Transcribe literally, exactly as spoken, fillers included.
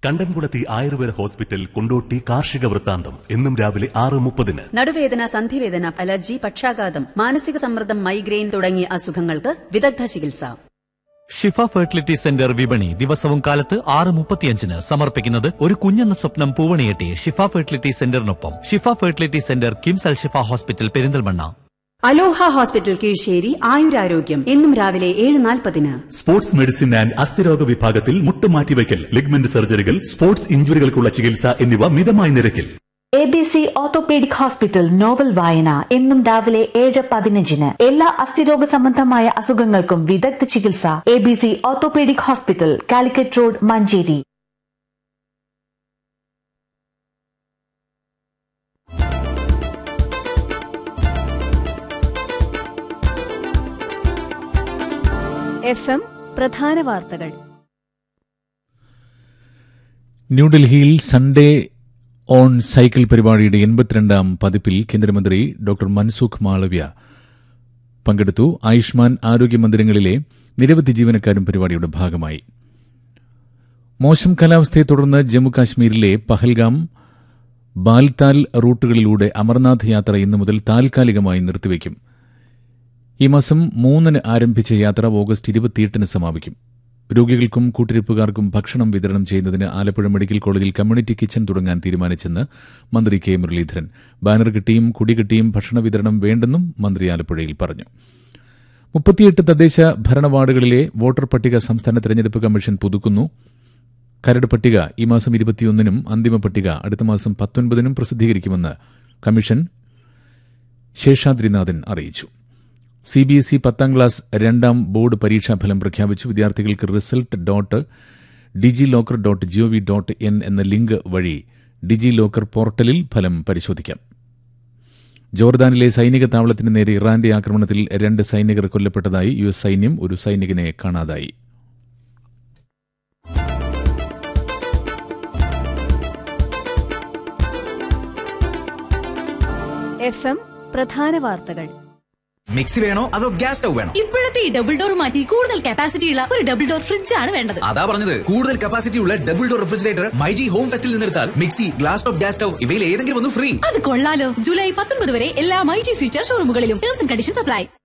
കണ്ടംകുളത്തി ആയുർവേദ ഹോസ്പിറ്റൽ കൊണ്ടോട്ടി കാർഷിക വൃത്താന്തം എന്നും രാവിലെ ആറ് മുപ്പതിന്. നടുവേദന, സന്ധിവേദന, അലർജി, പക്ഷാഘാതം, മാനസിക സമ്മർദ്ദം, മൈഗ്രെയിൻ തുടങ്ങിയ അസുഖങ്ങൾക്ക് വിദഗ്ധ ചികിത്സ. ഷിഫ ഫെർട്ടിലിറ്റി സെന്റർ വിപണി ദിവസവും കാലത്ത് ആറ് മുപ്പത്തിയഞ്ചിന് സമർപ്പിക്കുന്നത് ഒരു കുഞ്ഞെന്ന സ്വപ്നം പൂവണിയെട്ടി ഷിഫ ഫെർട്ടിലിറ്റി സെന്ററിനൊപ്പം. ഷിഫ ഫെർട്ടിലിറ്റി സെന്റർ കിംസ് അൽ ഷിഫ ഹോസ്പിറ്റൽ പെരിന്തൽമണ്ണ. അലോഹ ഹോസ്പിറ്റൽ കീഴ്ശേരി ആയുരാരോഗ്യം എന്നും രാവിലെ ഏഴ് നാൽപ്പതിന്. സ്പോർട്സ് മെഡിസിൻ ആൻഡ് അസ്ഥിരോഗ വിഭാഗത്തിൽ മുട്ടുമാറ്റിവയ്ക്കൽ, ലിഗ്മെന്റ് സർജറികൾ, സ്പോർട്സ് ഇഞ്ചുറികൾക്കുള്ള ചികിത്സ എന്നിവ മിതമായ നിരക്കിൽ. A B C orthopaedic hospital novel വായന എന്നും രാവിലെ ഏഴ് പതിനഞ്ചിന്. എല്ലാ അസ്ഥിരോഗ സംബന്ധമായ അസുഖങ്ങൾക്കും വിദഗ്ധ ചികിത്സ. A B C orthopaedic hospital, Calicut road, Manjeri. F M പ്രധാന വാർത്തകൾ. ന്യൂഡൽഹിയിൽ സൺഡേ ഓൺ സൈക്കിൾ പരിപാടിയുടെ എൺപത്തിരണ്ടാം പതിപ്പിൽ കേന്ദ്രമന്ത്രി ഡോക്ടർ മൻസുഖ് മാളവ്യ പങ്കെടുത്തു. ആയുഷ്മാൻ ആരോഗ്യ മന്ദിരങ്ങളിലെ നിരവധി ജീവനക്കാരും പരിപാടിയുടെ ഭാഗമായി. മോശം കാലാവസ്ഥയെ തുടർന്ന് ജമ്മുകാശ്മീരിലെ പഹൽഗാം, ബാൽതാൽ റൂട്ടുകളിലൂടെ അമർനാഥ് യാത്ര ഇന്നു മുതൽ താൽക്കാലികമായി നിർത്തിവയ്ക്കും. ഈ മാസം മൂന്നിന് ആരംഭിച്ച യാത്ര ഓഗസ്റ്റ് ഇരുപത്തിയെട്ടിന് സമാപിക്കും. രോഗികൾക്കും കൂട്ടിരിപ്പുകാർക്കും ഭക്ഷണം വിതരണം ചെയ്യുന്നതിന് ആലപ്പുഴ മെഡിക്കൽ കോളേജിൽ കമ്മ്യൂണിറ്റി കിച്ചൺ തുടങ്ങാൻ തീരുമാനിച്ചെന്ന് മന്ത്രി കെ മുരളീധരൻ. ബാനർ കിട്ടിയും കുടി കിട്ടിയും ഭക്ഷണ വിതരണം വേണ്ടെന്നും മന്ത്രി ആലപ്പുഴയിൽ പറഞ്ഞു. മുപ്പത്തിയെട്ട് തദ്ദേശ ഭരണ വാർഡുകളിലെ വോട്ടർ പട്ടിക സംസ്ഥാന തെരഞ്ഞെടുപ്പ് കമ്മീഷൻ പുതുക്കുന്നു. കരട് പട്ടിക ഈ മാസം ഇരുപത്തിയൊന്നിനും അന്തിമ പട്ടിക അടുത്ത മാസം പത്തൊൻപതിനും പ്രസിദ്ധീകരിക്കുമെന്ന് കമ്മീഷൻ ശേഷാദ്രിനാഥൻ അറിയിച്ചു. സി ബി എസ് ഇ പത്താം ക്ലാസ് രണ്ടാം ബോർഡ് പരീക്ഷാഫലം പ്രഖ്യാപിച്ചു. വിദ്യാർത്ഥികൾക്ക് റിസൾട്ട് ഡോട്ട് ഡിജി locker dot G O V dot N എന്ന ലിങ്ക് വഴി ഡിജി ലോക്കർ പോർട്ടലിൽ ഫലം പരിശോധിക്കാം. ജോർദാനിലെ സൈനിക താവളത്തിന് നേരെ ഇറാന്റെ ആക്രമണത്തിൽ രണ്ട് സൈനികർ കൊല്ലപ്പെട്ടതായി യു എസ് സൈന്യം. ഒരു സൈനികനെ കാണാതായി. എഫ് എം പ്രധാന വാർത്തകൾ. മിക്സി വേണോ അതോ ഗ്യാസ് സ്റ്റവ് വേണോ? ഇപ്പോഴത്തെ ഈ ഡബിൾ ഡോർ മാറ്റി കൂടുതൽ കപ്പാസിറ്റി ഉള്ള ഒരു ഡബിൾ ഡോർ ഫ്രിഡ്ജ് ആണ് വേണ്ടത്. അതാ പറഞ്ഞത്, കൂടുതൽ കപ്പാസിറ്റി ഉള്ള double door refrigerator myG home ഫെസ്റ്റിൽ നിന്നെടുത്താൽ mixie, glass top, gas stove ഇവയിൽ ഏതെങ്കിലും ഒന്ന് ഫ്രീ. അത് കൊള്ളാലോ. ജൂലൈ പത്തൊൻപത് വരെ എല്ലാ myG future ഷോറൂമുകളിലും. Terms and conditions apply.